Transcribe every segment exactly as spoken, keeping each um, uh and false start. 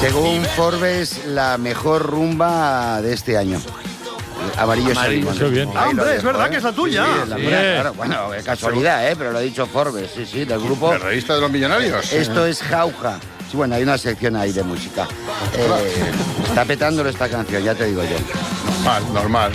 Según Forbes, la mejor rumba de este año. Amarillo Amarillo, Salmón. bien. Ah, hombre, Ahí lo es verdad dejo, que es la Sí, tuya. sí, es la mía, claro. Bueno, es casualidad, ¿eh? Pero lo ha dicho Forbes, sí, sí, del grupo. ¿La revista de los millonarios? Esto es Jauja. Sí, bueno, hay una sección ahí de música. Eh, está petándolo esta canción, ya te digo yo. Normal, normal.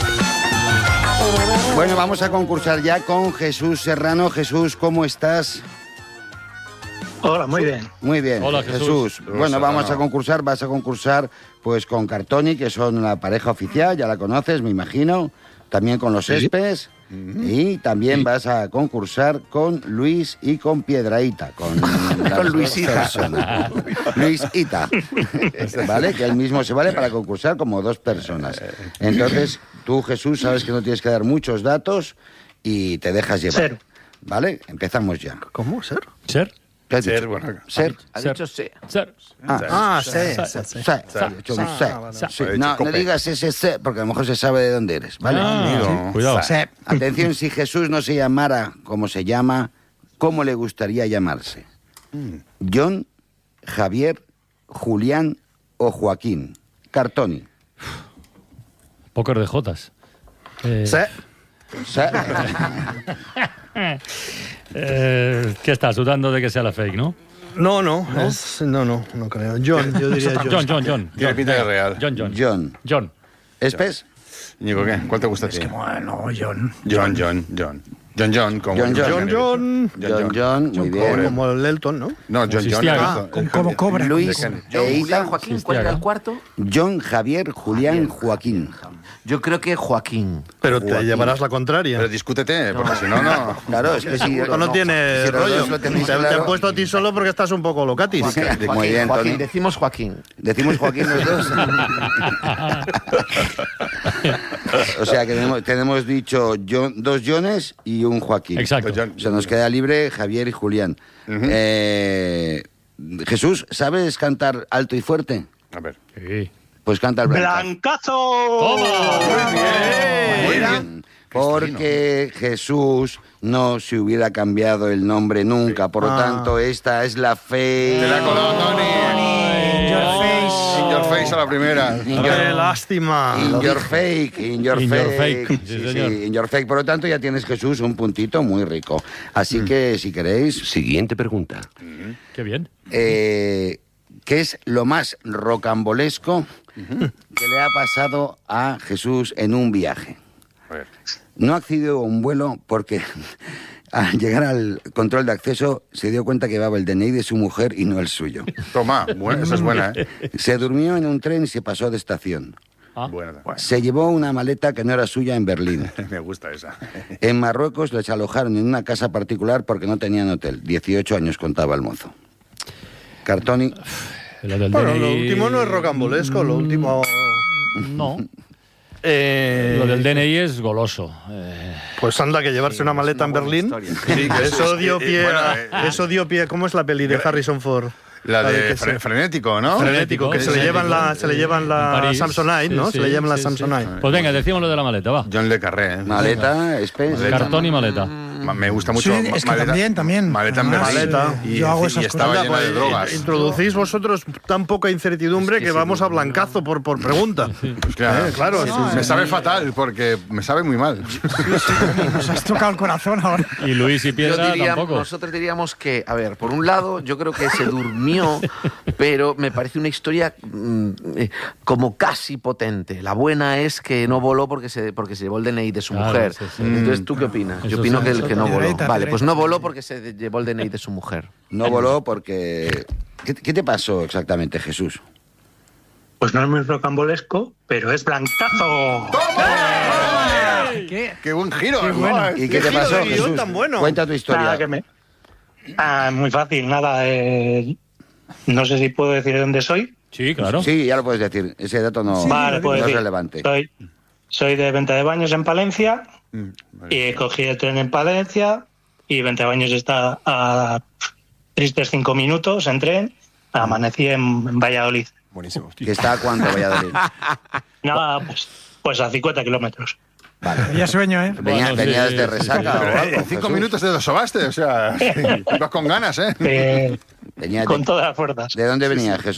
Bueno, vamos a concursar ya con Jesús Serrano. Jesús, ¿cómo estás? Hola, muy bien. Muy bien, Hola, Jesús. Jesús. Bueno, vamos Serrano. a concursar, vas a concursar pues con Cartoni, que son la pareja oficial, ya la conoces, me imagino. También con los Espes. Y también vas a concursar con Luis y con Piedraíta. Con, con Luisita. Luisita. ¿Vale? Que él mismo se vale para concursar como dos personas. Entonces, tú, Jesús, sabes que no tienes que dar muchos datos y te dejas llevar. Ser. ¿Vale? Empezamos ya. ¿Cómo? ¿Ser? ¿Ser? ¿Qué has Ser, dicho? bueno. Ser. Ha Ser. dicho sí. Ser. Ah, sí. Ser. sí, sí. Ser. Ha dicho un ser. vale. Sí, Ha dicho No, no cope. digas ese ser, porque a lo mejor se sabe de dónde eres. ¿Vale? Ah, Amigo. sí, cuidado. Sí. Atención, si Jesús no se llamara como se llama, ¿cómo le gustaría llamarse? ¿John, Javier, Julián o Joaquín? Cartoni. Póker de Jotas. Eh, Sí. O sea, eh, ¿Qué estás dudando de que sea la fake, no? No, no, es, no, no, no creo. John, yo diría John. John, John, John. Tiene pinta de real. John, John. John. John. ¿Espes? Ñigo, ¿qué? ¿Cuál te gusta a ti? Bueno, John. John, John, John. John, John, como... John, John. John, John. John, John, muy bien. Como el Elton, ¿no? No, John, John. Existía, el- ah, el- Como cobra. Luis, John, e Julián, Ita. Joaquín, Sí, ¿cuál era hostia, el cuarto? John, Javier, Julián, Joaquín. Yo creo que Joaquín. Pero te Joaquín. llevarás la contraria. Pero discútete, porque si no, no... Claro, es que si... No, no tiene si los rollo. dos lo tenéis Te, te claro- he puesto a ti solo porque estás un poco locatis. Muy Joaquín, bien, Joaquín, Tony. decimos Joaquín. Decimos Joaquín los dos. O sea que tenemos, tenemos dicho John- dos Johnes y un Joaquín. Exacto. John- O sea, nos queda libre Javier y Julián. Eh, Jesús, ¿sabes cantar alto y fuerte? A ver. Sí. Pues canta el blancazo. ¡Blancazo! Muy Muy bien. bien. Porque Jesús no se hubiera cambiado el nombre nunca. Por lo Ah. tanto, esta es la fe. Te la ha colado, Tony. In your face. In your face a la primera. In Qué your, lástima. in your fake, in your In your fake. fake, sí, Sí, sí, señor. in your fake. Por lo tanto, ya tienes, Jesús, un puntito muy rico. Así que, si queréis, Siguiente pregunta. Qué bien. eh, ¿qué es lo más rocambolesco que le ha pasado a Jesús en un viaje? A ver. No accedió a un vuelo porque al llegar al control de acceso se dio cuenta que llevaba el D N I de su mujer y no el suyo. Toma, buena, esa es buena, ¿eh? Se durmió en un tren y se pasó de estación. Ah. Buena. Se llevó una maleta que no era suya en Berlín. Me gusta esa. En Marruecos les alojaron en una casa particular porque no tenían hotel. dieciocho años contaba el mozo. Cartoni. Lo del Bueno, D N I... lo último no es rocambolesco, lo último... No. Eh, Lo del D N I es goloso. Eh, Pues anda, que llevarse una maleta en Berlín. Sí, que eso dio pie Bueno, a- eh, Eso dio pie... ¿Cómo es la peli de Harrison Ford? La de que fre- se- frenético, ¿no? Frenético, que se le llevan la, se le llevan en la París. Samsonite, ¿no? Sí, Se le sí, llevan la sí, Samsonite. sí. Pues venga, decimos lo de la maleta, va. John Le Carré, ¿eh? Maleta, Spence. Maleta. Cartón y maleta. Ma- Me gusta mucho. Sí, es que maleta- también, también. Maleta en Además, Berlín. maleta. Y, yo hago y esas estaba cosas. llena de drogas. Introducís vosotros tan poca incertidumbre que vamos a blancazo por, por pregunta. Pues claro, Eh, claro, sí, me sí. sabe fatal porque me sabe muy mal. Nos has tocado el corazón ahora. Y Luis y Yo Piedra diría- tampoco. nosotros diríamos que, a ver, por un lado, yo creo que se durmió, pero me parece una historia mm, eh, como casi potente. La buena es que no voló porque se, porque se llevó el D N I de su Claro, mujer. sí, sí. Entonces, ¿tú qué opinas? Eso Yo opino sí. que, el que no voló. Piedrita, Vale, pues no piedrita, voló sí. porque se llevó el D N I de su mujer. No voló porque... ¿Qué, qué te pasó exactamente, Jesús? Pues no es muy rocambolesco, pero es blancazo. ¿Qué? ¡Qué buen giro! Qué ¿no? bueno. ¿Y qué te giro pasó, de guión Jesús? tan bueno. Cuenta tu historia. Nada, que me... Ah, muy fácil, nada. eh, No sé si puedo decir de dónde soy. Sí, claro. Sí, ya lo puedes decir. Ese dato no, Sí, Vale, no puedo es decir. relevante. Soy, soy de Venta de Baños en Palencia Mm, vale. y cogí el tren en Palencia y Venta de Baños está a tristes cinco minutos en tren. Amanecí en, en Valladolid. Buenísimo. ¿Que está a cuánto, Valladolid? Nada, pues, pues a cincuenta kilómetros. Había sueño, ¿eh? Venía, Bueno, sí, ¿Venías sí, de sí, resaca Pero, o eh, algo, en cinco Jesús? minutos te sobaste, o sea, ibas con ganas, ¿eh? Eh, Venía con de, todas las fuerzas. ¿De dónde venías, Jesús?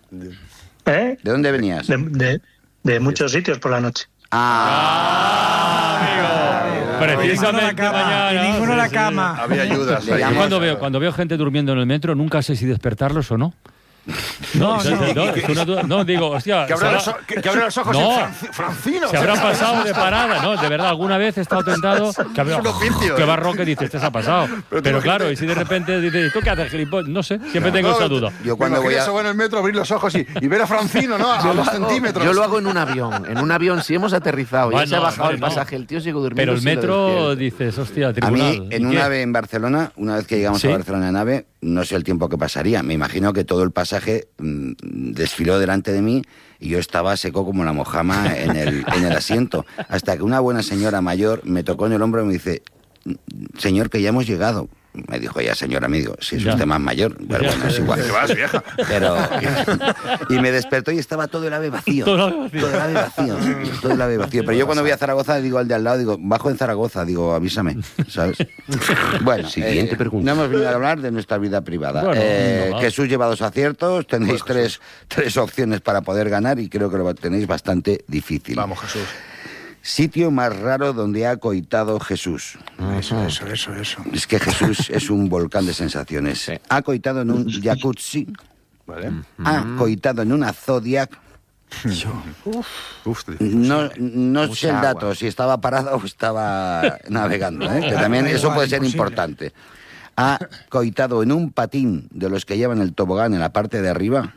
¿Eh? ¿De dónde venías? De, de, de muchos sitios por la noche. Ah, amigo. Precisamente cama, mañana. y ninguno a la Sí, cama. Había ayudas. Le ahí. llamo- Yo cuando veo, cuando veo gente durmiendo en el metro, nunca sé si despertarlos o no. No, No, no, no. no, es una duda. No, digo, hostia. Que abra se los, habrá- o- que, que abra los ojos No. en Franci- Francino. Se habrán pasado de parada, ¿no? De verdad, alguna vez he estado tentado. Que había, un oficio, que ¿eh? barroque dices, te ha pasado. Pero Pero, tú claro, imagínate- y si de repente dices, ¿tú qué haces, gilipollas? No sé, siempre tengo No, esa duda. yo cuando voy a... eso en el metro, abrir los ojos y, y ver a Francino, ¿no? A Yo lo, dos hago, centímetros. yo lo hago en un avión. En un avión, si hemos aterrizado, ya Bueno, se ha bajado vale, el no. pasaje, el tío sigue durmiendo. Pero el sí lo metro despierto. dices, hostia, A tribunal. mí, ¿y en un qué? AVE en Barcelona, una vez que llegamos ¿Sí? a Barcelona en AVE, no sé el tiempo que pasaría. Me imagino que todo el pasaje mm, desfiló delante de mí y yo estaba seco como la mojama en el, en el asiento. Hasta que una buena señora mayor me tocó en el hombro y me dice, señor, que ya hemos llegado. Me dijo ya, señora, me digo, si es Ya. usted más mayor, pero Ya. bueno, es igual. Te vas, vieja. Pero, y me despertó y estaba todo el ave vacío. Todo el ave vacío. Todo el ave vacío. Todo el ave vacío. Pero yo cuando voy a Zaragoza digo al de al lado, digo, bajo en Zaragoza, digo, avísame, ¿sabes? Bueno, Siguiente eh, pregunta. no hemos venido a hablar de nuestra vida privada. Bueno, Eh, no, Jesús lleva dos aciertos, tenéis tres, tres opciones para poder ganar y creo que lo tenéis bastante difícil. Vamos, Jesús. Sitio más raro donde ha coitado Jesús. Eso, eso, eso, eso. Es que Jesús es un volcán de sensaciones. Sí. Ha coitado en un jacuzzi, Vale. ha coitado en una Zodiac. Uf, No, no sé Mucha el agua. dato, si estaba parado o estaba navegando, ¿eh? Que también Da eso igual, puede ser imposible. importante. Ha coitado en un patín de los que llevan el tobogán en la parte de arriba,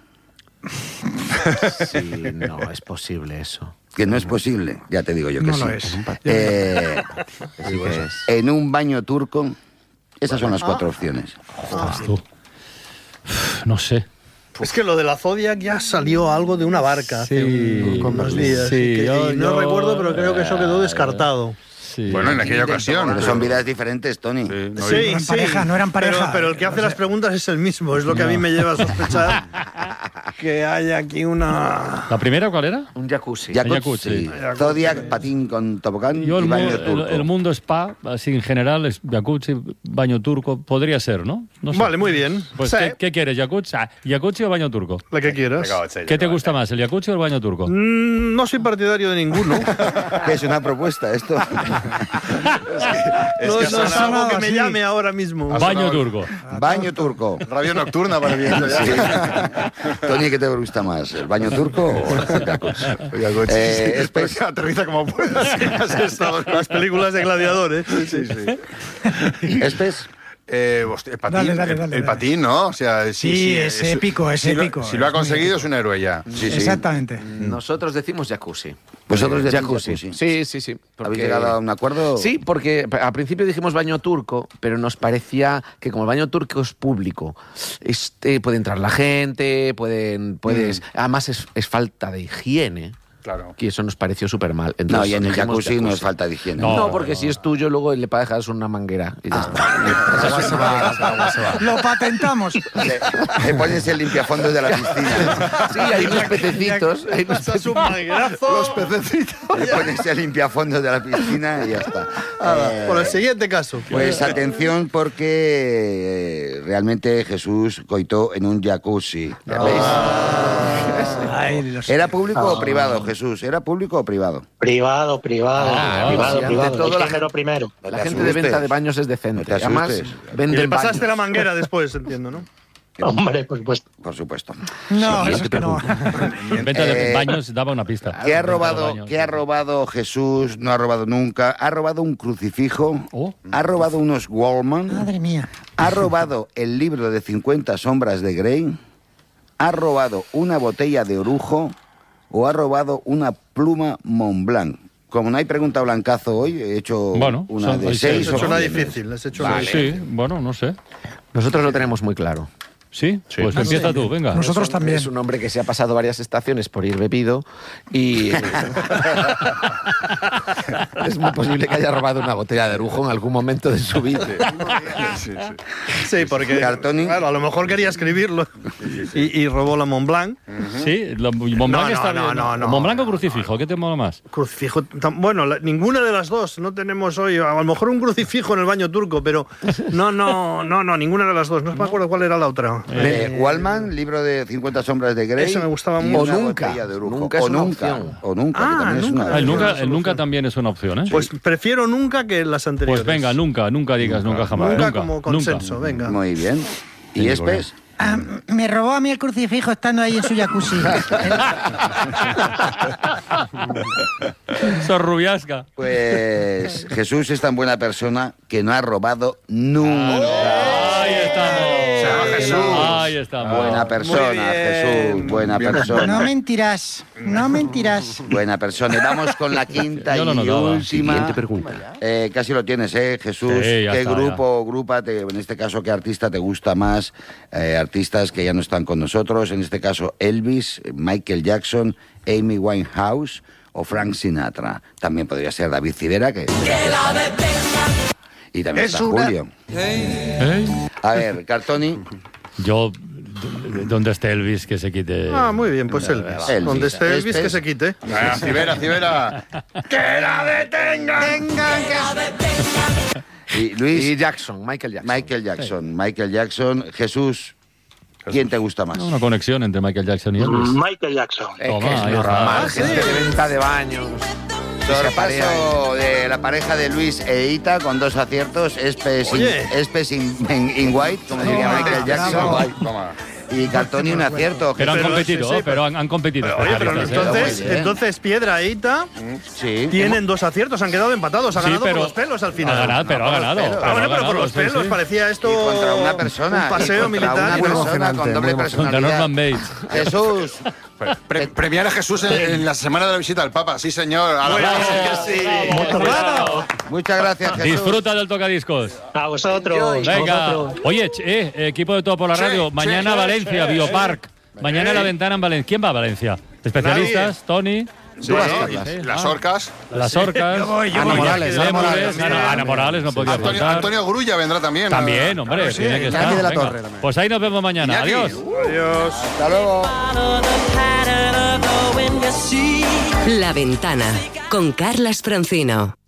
Sí, no, es posible eso. que no es posible, ya te digo yo que No sí. lo es. Eh, Sí que es. en un baño turco, esas son las cuatro opciones. Ostras, tú. Uf, No sé. Es que lo de la Zodiac ya salió algo de una barca hace Sí, un- unos días. sí, y que- yo- y no yo- recuerdo, pero creo que eso quedó descartado. Sí. Bueno, en aquella ocasión. Pero son vidas diferentes, Tony. Sí, no, Sí, y- eran sí, pareja, no eran pareja. Pero, pero el que hace las preguntas es el mismo, es lo que a mí me lleva a sospechar que hay aquí una... ¿La primera cuál era? Un jacuzzi. Jacuzzi, Jacuzzi. Zodiac, patín con tobogán Yo y el, mu- baño el- turco. el mundo spa, así en general, es jacuzzi, baño turco, podría ser, ¿no? No sé. Vale, muy bien. Pues, Sí, ¿qué, qué quieres, jacuzzi? Ah, ¿Jacuzzi o baño turco? la que quieras. ¿Qué te gusta más, el jacuzzi o el baño turco? Mm, No soy partidario de ninguno. ¿Qué es una propuesta esto? no que no ha es sonado algo que me así. llame ahora mismo. Baño turco. Baño turco. Radio nocturna para viendo ya. Sí. Tony, ¿qué te gusta más? ¿El baño turco o el jacuzzi? Eh, Eh, Espes- aterriza como puedas. Has estado- Las películas de gladiadores. Sí, sí. ¿Espes? Eh, hostia, el patín, Dale, dale, el- dale, el, dale. patín, ¿no? O sea, sí, Sí, sí, es épico, es si lo- épico, si lo ha es muy conseguido, épico. es un héroe ya. Sí, sí. Exactamente. Nosotros decimos jacuzzi. ¿Vosotros decís Jacuzzi. jacuzzi? Sí, sí, sí. porque- ¿Habéis llegado a un acuerdo? Sí, porque al principio dijimos baño turco, pero nos parecía que como el baño turco es público, este, puede entrar la gente, pueden, puedes, además es, es falta de higiene. Claro. Y eso nos pareció súper mal. No, Entonces y en el dijimos jacuzzi no es falta de higiene. No, No, porque no, si es tuyo, luego le para dejar una manguera y ya está. Ah. Agua se va, esa agua se va. Lo patentamos. Le, le pones el limpiafondos de la piscina. Sí, hay unos pececitos. Hay unos Pasas un manguerazo. Los pececitos. Le pones el limpiafondos de la piscina y ya está. Ala, Eh, por el siguiente caso. Pues atención porque eh, realmente Jesús coitó en un jacuzzi. ¿Ya veis? Ay, los- ¿Era público o privado, Jesús? ¿Era público o privado? Privado, privado, Ah, privado, sí, privado. ante todo El la género gente- primero. No La te gente de asustes. venta de baños es No decente. te Además, asustes. Y venden le pasaste baños. la manguera después, entiendo, ¿no? Hombre, por supuesto. Por supuesto. No, eso es que no. En venta de Eh, baños daba una pista. ¿Qué ha Venta de robado, baños. ¿Qué ha robado Jesús? No ha robado nunca. Ha robado un crucifijo. Oh. Ha robado unos Wallman. Madre mía. Ha robado el libro de cincuenta sombras de Grey. Ha robado una botella de orujo. O ha robado una pluma Montblanc. Como no hay pregunta blancazo hoy, he hecho Bueno, una son- de hoy sí, seis Has hecho una opciones. difícil. Has hecho una Vale. difícil. Sí, bueno, no sé. Nosotros lo tenemos muy claro. ¿Sí? Pues Ah, empieza sí. tú, venga. Nosotros Es un- también. Es un hombre que se ha pasado varias estaciones por ir bebido y es muy posible que haya robado una botella de orujo en algún momento de su vida. Sí, sí. Sí, porque Cartoni. claro, a lo mejor quería escribirlo y, y robó la Montblanc. Sí, lo- Montblanc No, no, está no, bien. no, no. ¿Montblanc o crucifijo? ¿Qué te mola más? Crucifijo. tam- Bueno, la- ninguna de las dos. No tenemos hoy. A lo mejor un crucifijo en el baño turco, pero no, no, no, no, ninguna de las dos. No me acuerdo cuál era la otra. no. Eh, Wallman, libro de cincuenta sombras de Grey. Ese me gustaba y mucho. una O nunca. botella de orujo. Nunca es o una nunca. opción. O nunca, Ah, que también es nunca. una Ah, el nunca, Solución. el nunca también es una opción, ¿eh? Pues prefiero nunca que las anteriores. Pues venga, nunca, nunca digas nunca, jamás. Nunca, Nunca, como consenso, venga. Muy bien. ¿Y Sí, Espes? Ah, me robó a mí el crucifijo estando ahí en su jacuzzi. Sos rubiasca. Pues Jesús es tan buena persona que no ha robado nunca. Ahí estamos. Se va Jesús. Ahí estamos. Buena persona, bien. Jesús. Buena Bien. No persona. mentirás, no mentirás. Buena persona. Y vamos con la quinta Yo lo y notaba. última. Siguiente pregunta. Eh, casi lo tienes, ¿eh, Jesús? Sí, ya ¿Qué está, grupo o grupa, te- en este caso, qué artista te gusta más? Eh, artistas que ya no están con nosotros, en este caso Elvis, Michael Jackson, Amy Winehouse o Frank Sinatra. También podría ser David Civera, que... Y también Es está una- Julio. ¿Eh? A ver, Cartoni. Yo, d- donde esté Elvis, que se quite. Ah, muy bien, pues Elvis. Elvis. Donde esté Elvis, Este que es- se quite. Ah, Civera, Civera. ¡Que la detengan! Y Luis, Y Jackson, Michael Jackson. Michael Jackson. Michael Jackson. Jesús, ¿quién te gusta más? Una conexión entre Michael Jackson y Elvis. Michael Jackson. Es Toma, que es ahí está. normal, Ah, gente sí. de venta de baños. Sorpaso de la pareja de Luis e Ita con dos aciertos. Espes in, Oye. Espes in, in- in white, como diría Michael Jackson. Ay, toma. Y Cartoni un acierto. Pero han Pero competido, sí, sí, pero han, han competido. Pero, oye, pero especialistas, ¿eh? entonces, Muy bien. entonces Piedra e Ita Sí. tienen dos aciertos, han quedado empatados, ha Sí, ganado pero por los pelos al final. Ha ganado, pero ha ganado. pelos. Ah, pero bueno, ha pero por ganado, los sí, pelos sí. parecía esto Y contra una persona. un paseo y contra militar. una y persona emocionante, con doble muy Contra personalidad. Norman Bates. Jesús. Pre- premiar a Jesús en, en la semana de la visita al Papa. Sí, señor. A la Bueno, brava. sí que sí. Bravo, bravo. Muchas gracias, Jesús. Disfruta del tocadiscos. A vosotros. Venga. vosotros. Oye, ch- eh, equipo de Todo por la Sí, Radio. sí, Mañana sí, Valencia, sí, Biopark. Mañana en la ventana en Valencia. ¿Quién va a Valencia? Especialistas, Tony, Sí, vas, sí, Carlas. y las orcas. las orcas. Yo voy, yo Ana voy. Morales, Ana Ana Morales, Morales, Ana, Ana Morales no podía Antonio, faltar. Antonio Grulla vendrá también. También, hombre, Claro, sí, tiene que Iñaki estar. de la Venga. Torre también. Pues ahí nos vemos mañana. Iñaki. Adiós. Adiós. Hasta luego. La Ventana con Carlas Francino.